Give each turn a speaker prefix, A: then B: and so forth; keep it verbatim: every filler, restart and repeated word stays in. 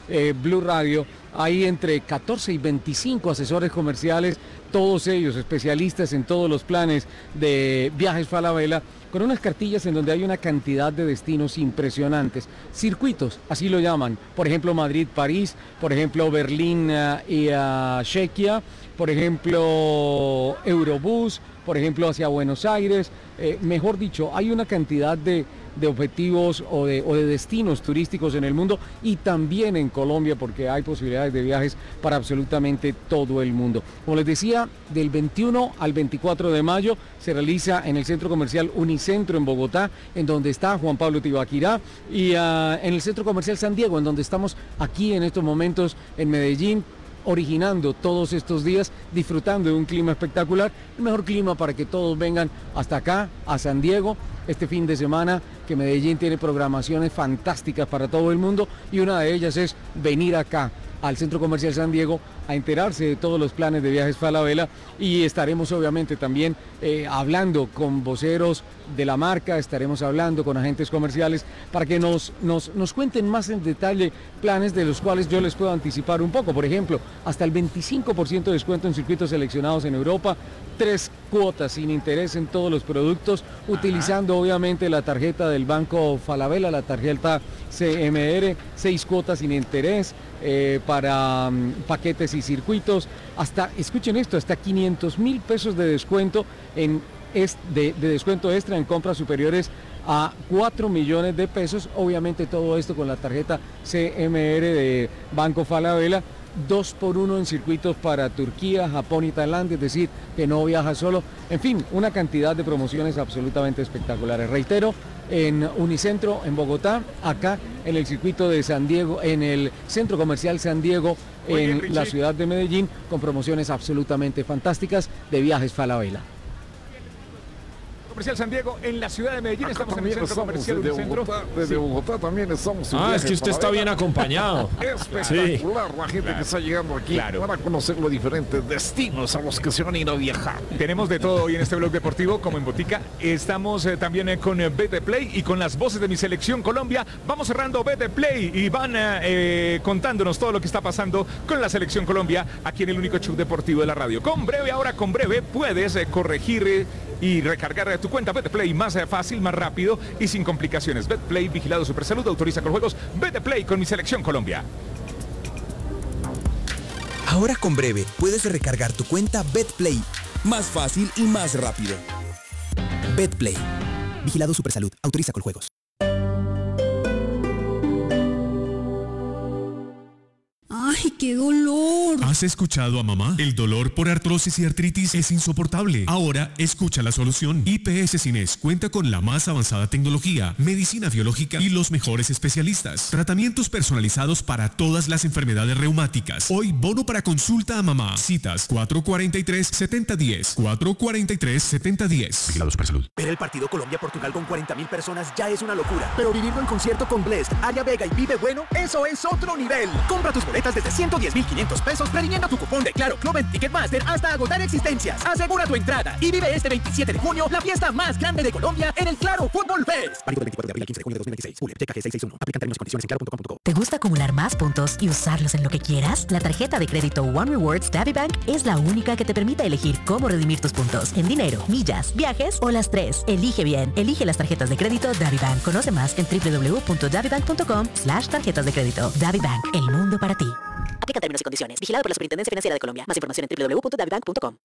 A: eh, Blue Radio, hay entre catorce y veinticinco asesores comerciales, todos ellos especialistas en todos los planes de Viajes Falabella, con unas cartillas en donde hay una cantidad de destinos impresionantes, circuitos, así lo llaman, por ejemplo Madrid-París, por ejemplo Berlín uh, y uh, Chequia, por ejemplo Eurobús, por ejemplo hacia Buenos Aires, eh, mejor dicho, hay una cantidad de, de objetivos o de, o de destinos turísticos en el mundo y también en Colombia, porque hay posibilidades de viajes para absolutamente todo el mundo. Como les decía, del veintiuno al veinticuatro de mayo se realiza en el Centro Comercial Unicentro en Bogotá, en donde está Juan Pablo Tibaquirá, y uh, en el Centro Comercial San Diego, en donde estamos aquí en estos momentos en Medellín, originando todos estos días, disfrutando de un clima espectacular, el mejor clima para que todos vengan hasta acá, a San Diego, este fin de semana, que Medellín tiene programaciones fantásticas para todo el mundo, y una de ellas es venir acá al Centro Comercial San Diego a enterarse de todos los planes de Viajes Falabella, y estaremos obviamente también eh, hablando con voceros de la marca, estaremos hablando con agentes comerciales para que nos, nos, nos cuenten más en detalle planes de los cuales yo les puedo anticipar un poco. Por ejemplo, hasta el veinticinco por ciento de descuento en circuitos seleccionados en Europa, tres cuotas sin interés en todos los productos, utilizando obviamente la tarjeta del Banco Falabella, la tarjeta C M R, seis cuotas sin interés eh, para um, paquetes y circuitos, hasta, escuchen esto, hasta quinientos mil pesos de descuento en es de, de descuento extra en compras superiores a cuatro millones de pesos, obviamente todo esto con la tarjeta C M R de Banco Falabella, dos por uno en circuitos para Turquía, Japón y Tailandia, es decir, que no viaja solo, en fin, una cantidad de promociones absolutamente espectaculares. Reitero, en Unicentro, en Bogotá, acá en el circuito de San Diego, en el Centro Comercial San Diego, en bien, la ciudad de Medellín, con promociones absolutamente fantásticas de Viajes Falabella.
B: Comercial San Diego en la ciudad de Medellín.
C: Acá
B: estamos en el Centro
C: estamos
B: Comercial
C: desde
B: Unicentro.
C: Bogotá, desde sí. Bogotá también estamos.
D: Ah, es que usted está bien acompañado.
C: Espectacular, sí. La gente
B: claro.
C: que está llegando aquí
B: Claro.
C: para conocer los diferentes destinos a los que se van a ir a viajar.
B: Tenemos de todo hoy en este blog deportivo, como en Botica. Estamos eh, también eh, con eh, Vete Play y con las voces de mi selección Colombia. Vamos cerrando Vete Play y van eh, contándonos todo lo que está pasando con la selección Colombia aquí en el único show deportivo de la radio. Con Breve, ahora con Breve puedes eh, corregir eh, y recargar eh, tu cuenta Vete Play más eh, fácil, más rápido y sin complicaciones. Vete Play, vigilado Supersalud, autoriza con juegos. Vete Play con mi selección Colombia.
E: Ahora con Breve puedes recargar tu cuenta BetPlay más fácil y más rápido. BetPlay, vigilado Supersalud, autoriza con juegos.
F: ¡Ay, qué dolor!
G: ¿Has escuchado a mamá? El dolor por artrosis y artritis es insoportable. Ahora escucha la solución. I P S Cines cuenta con la más avanzada tecnología, medicina biológica y los mejores especialistas. Tratamientos personalizados para todas las enfermedades reumáticas. Hoy bono para consulta a mamá. Citas cuatro cuatro tres, siete cero uno cero. cuatro cuatro tres, siete cero uno cero.
E: Vigilado Supersalud.
H: Ver el partido Colombia-Portugal con cuarenta mil personas ya es una locura. Pero vivirlo en concierto con Blessd, Aria Vega y Vive Bueno, eso es otro nivel. Compra tus boletas desde ciento diez mil quinientos pesos previniendo tu cupón de Claro Club en Ticketmaster hasta agotar existencias. Asegura tu entrada y vive este veintisiete de junio la fiesta más grande de Colombia en el Claro Fútbol Fest. Válido del veinticuatro de abril al quince de junio de dos mil veintiséis. Julio, T K G seiscientos sesenta y uno. Aplican términos y condiciones en claro punto com punto co.
I: ¿Te gusta acumular más puntos y usarlos en lo que quieras? La tarjeta de crédito One Rewards DaviBank es la única que te permite elegir cómo redimir tus puntos en dinero, millas, viajes o las tres. Elige bien. Elige las tarjetas de crédito DaviBank. Conoce más en w w w punto davibank punto com slash tarjetas de crédito. DaviBank, el mundo para ti. Aplican términos y condiciones. Vigilado por la Superintendencia Financiera de Colombia. Más información en w w w punto davibank punto com.